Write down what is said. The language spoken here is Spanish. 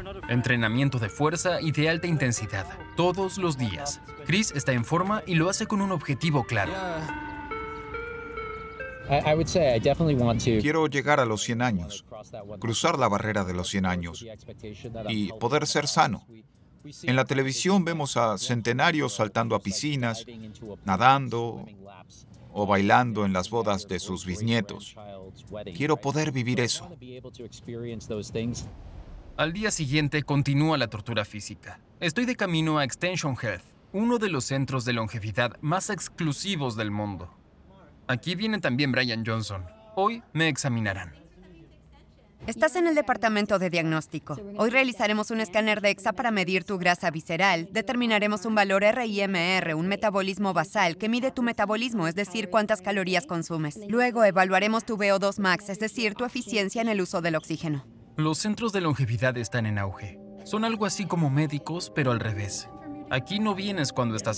Entrenamiento de fuerza y de alta intensidad, todos los días. Chris está en forma y lo hace con un objetivo claro. Quiero llegar a los 100 años, cruzar la barrera de los 100 años y poder ser sano. En la televisión vemos a centenarios saltando a piscinas, nadando o bailando en las bodas de sus bisnietos. Quiero poder vivir eso. Al día siguiente continúa la tortura física. Estoy de camino a Extension Health, uno de los centros de longevidad más exclusivos del mundo. Aquí viene también Brian Johnson. Hoy me examinarán. Estás en el departamento de diagnóstico. Hoy realizaremos un escáner de DEXA para medir tu grasa visceral. Determinaremos un valor RIMR, un metabolismo basal, que mide tu metabolismo, es decir, cuántas calorías consumes. Luego evaluaremos tu VO2 max, es decir, tu eficiencia en el uso del oxígeno. Los centros de longevidad están en auge. Son algo así como médicos, pero al revés. Aquí no vienes cuando estás